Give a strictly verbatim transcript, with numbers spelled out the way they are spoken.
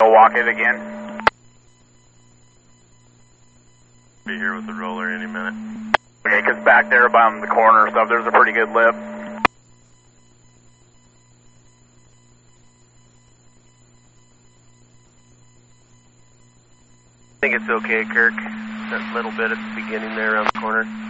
Go walk it again. Be here with the roller any minute. Okay, because back there by the corner stuff, there's a pretty good lip. I think it's okay, Kirk. That little bit at the beginning there around the corner.